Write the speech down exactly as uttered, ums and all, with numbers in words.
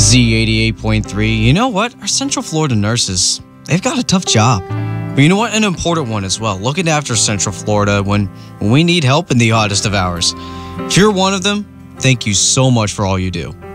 Z eighty-eight point three. You know what? Our Central Florida nurses, they've got a tough job. But you know what? An important one as well. Looking after Central Florida when, when we need help in the oddest of hours. If you're one of them, thank you so much for all you do.